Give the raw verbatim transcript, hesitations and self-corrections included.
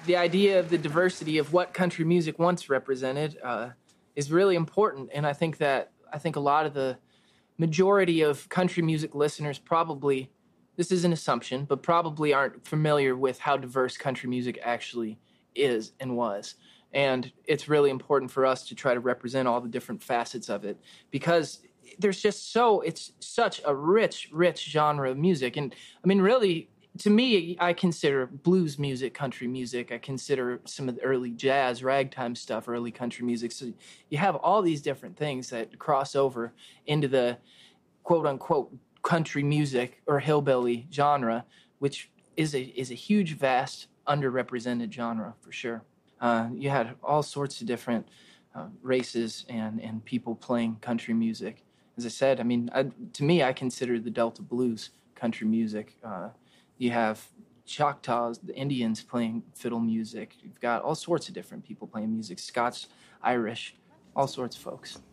the idea of the diversity of what country music once represented uh, is really important. And I think that I think a lot of the majority of country music listeners probably, this is an assumption, but probably aren't familiar with how diverse country music actually is and was. And it's really important for us to try to represent all the different facets of it, because there's just so, it's such a rich, rich genre of music. And I mean, really, to me, I consider blues music country music. I consider some of the early jazz, ragtime stuff, early country music. So you have all these different things that cross over into the quote unquote country music or hillbilly genre, which is a is a huge, vast, underrepresented genre for sure. Uh, you had all sorts of different uh, races and, and people playing country music. As I said, I mean, I, to me, I consider the Delta blues country music. Uh, you have Choctaws, the Indians playing fiddle music. You've got all sorts of different people playing music, Scots, Irish, all sorts of folks.